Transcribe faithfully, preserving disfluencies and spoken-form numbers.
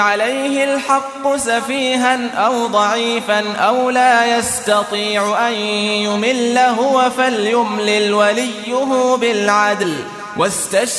عليه الحق سفيها أو ضعيفا أو لا يستطيع أن يمل هو فليملل وليه بالعدل واستشهد